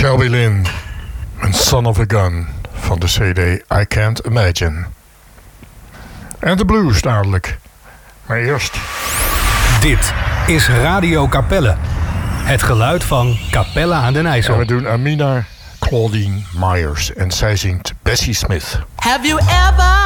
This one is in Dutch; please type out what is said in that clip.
Shelby Lynn, een Son of a Gun van de CD I Can't Imagine. En de blues dadelijk. Maar eerst... Dit is Radio Capelle. Het geluid van Capelle aan den IJssel. En we doen Amina Claudine Myers en zij zingt Bessie Smith. Have you ever